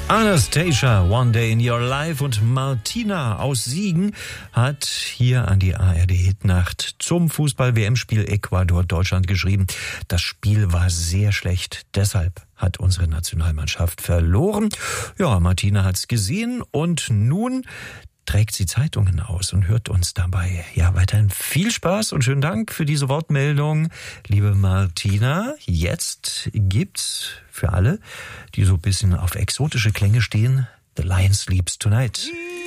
Anastasia, One Day in Your Life, und Martina aus Siegen hat hier an die ARD-Hitnacht zum Fußball-WM-Spiel Ecuador-Deutschland geschrieben: Das Spiel war sehr schlecht, deshalb hat unsere Nationalmannschaft verloren. Ja, Martina hat's gesehen und nun trägt sie Zeitungen aus und hört uns dabei. Ja, weiterhin viel Spaß und schönen Dank für diese Wortmeldung, liebe Martina. Jetzt gibt's für alle, die so ein bisschen auf exotische Klänge stehen, The Lion Sleeps Tonight.